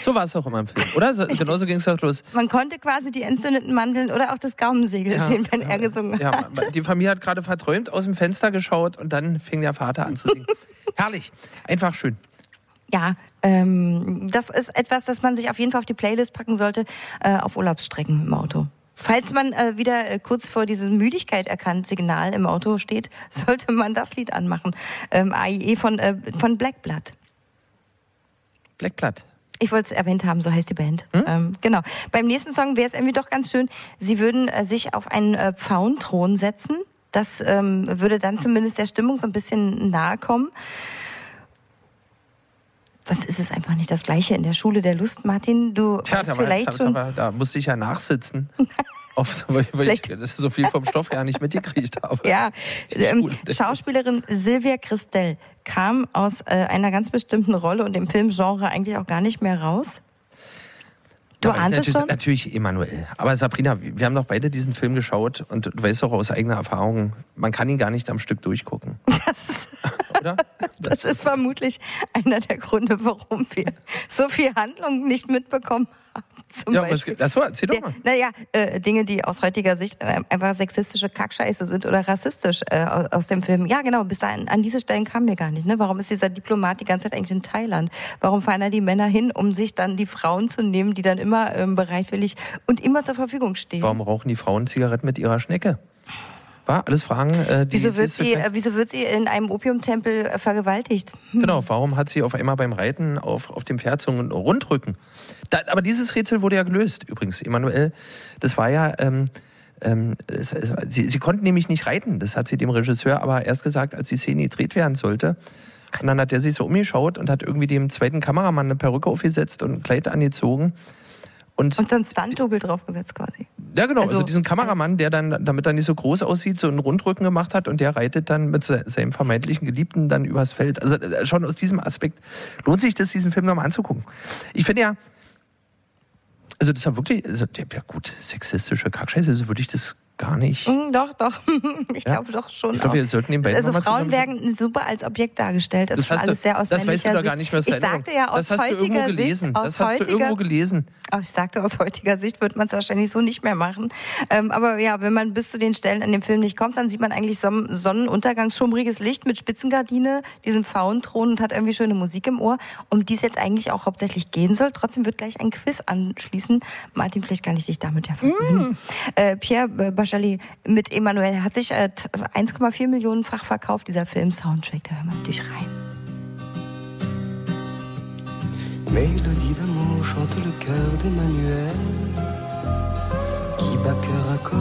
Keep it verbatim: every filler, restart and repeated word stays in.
So war es auch immer im Film, oder? So, genauso ging es auch los. Man konnte quasi die entzündeten Mandeln oder auch das Gaumensegel ja, sehen, wenn ja, er gesungen ja, hat. Die Familie hat gerade verträumt aus dem Fenster geschaut und dann fing der Vater an zu singen. Herrlich, einfach schön. Ja, ähm, das ist etwas, das man sich auf jeden Fall auf die Playlist packen sollte, äh, auf Urlaubsstrecken im Auto. Falls man äh, wieder äh, kurz vor diesem Müdigkeit erkannt Signal im Auto steht, sollte man das Lied anmachen. Ähm, A I E von, äh, von Black Blood. Black Blood. Ich wollte es erwähnt haben, so heißt die Band. Hm? Ähm, genau. Beim nächsten Song wäre es irgendwie doch ganz schön, sie würden äh, sich auf einen äh, Pfauenthron setzen. Das ähm, würde dann zumindest der Stimmung so ein bisschen nahe kommen. Das ist es einfach nicht das Gleiche in der Schule der Lust, Martin. Du Tja, weißt da, vielleicht da, schon... da, da musste ich ja nachsitzen. Oft, weil, weil ich das so viel vom Stoff ja nicht mitgekriegt habe. Ja, ähm, Schauspielerin Sylvia Christel kam aus äh, einer ganz bestimmten Rolle und im Filmgenre eigentlich auch gar nicht mehr raus. Du aber ahnst es schon? Natürlich Emanuel. Aber Sabrina, wir haben doch beide diesen Film geschaut und du weißt doch aus eigener Erfahrung, man kann ihn gar nicht am Stück durchgucken. Das, oder? Das ist vermutlich einer der Gründe, warum wir so viel Handlung nicht mitbekommen haben. Zum ja, Beispiel. Was, achso, erzähl doch mal. Naja, äh, Dinge, die aus heutiger Sicht äh, einfach sexistische Kackscheiße sind oder rassistisch äh, aus, aus dem Film. Ja, genau, bis dahin, an diese Stellen kamen wir gar nicht. Ne? Warum ist dieser Diplomat die ganze Zeit eigentlich in Thailand? Warum fahren da die Männer hin, um sich dann die Frauen zu nehmen, die dann immer ähm, bereitwillig und immer zur Verfügung stehen? Warum rauchen die Frauen Zigaretten mit ihrer Schnecke? War alles Fragen, äh, die... Wieso wird, die sie, äh, wieso wird sie in einem Opiumtempel äh, vergewaltigt? Hm. Genau, warum hat sie auf einmal beim Reiten auf, auf dem Pferd so einen Rundrücken? Da, aber dieses Rätsel wurde ja gelöst, übrigens, Emanuel. Das war ja... Ähm, ähm, es, es, sie, sie konnten nämlich nicht reiten. Das hat sie dem Regisseur aber erst gesagt, als die Szene gedreht werden sollte. Und dann hat er sich so umgeschaut und hat irgendwie dem zweiten Kameramann eine Perücke aufgesetzt und ein Kleid angezogen. Und, und dann Stunt-Double draufgesetzt quasi. Ja, genau. Also, also diesen Kameramann, der dann, damit er nicht so groß aussieht, so einen Rundrücken gemacht hat und der reitet dann mit seinem vermeintlichen Geliebten dann übers Feld. Also schon aus diesem Aspekt lohnt sich das, diesen Film nochmal anzugucken. Ich finde ja, also das war wirklich, also, ja gut, sexistische Kackscheiße, so würde ich das gar nicht. Mm, doch, doch. Ich ja? glaube doch schon. Ich glaube, wir sollten den beiden Also noch mal Frauen werden super als Objekt dargestellt. Das, das ist schon alles du, sehr aus Das weißt du doch Sicht. gar nicht mehr aus Ich der sagte ja aus das hast heutiger du irgendwo gelesen. Sicht. Das hast heutiger, du irgendwo gelesen. Ach, ich sagte, aus heutiger Sicht wird man es wahrscheinlich so nicht mehr machen. Ähm, aber ja, wenn man bis zu den Stellen in dem Film nicht kommt, dann sieht man eigentlich so ein sonnenuntergangsschummriges Licht mit Spitzengardine, diesem Pfauenthron und hat irgendwie schöne Musik im Ohr, um die es jetzt eigentlich auch hauptsächlich gehen soll. Trotzdem wird gleich ein Quiz anschließen. Martin, vielleicht kann ich dich damit ja versuchen. Mm. Äh, Pierre Bachelet mit Emanuel hat sich äh, eins Komma vier Millionenfach verkauft, dieser Film-Soundtrack. Da hören wir natürlich rein. Mélodie d'amour chante le cœur d'Emmanuel qui bat cœur à corps.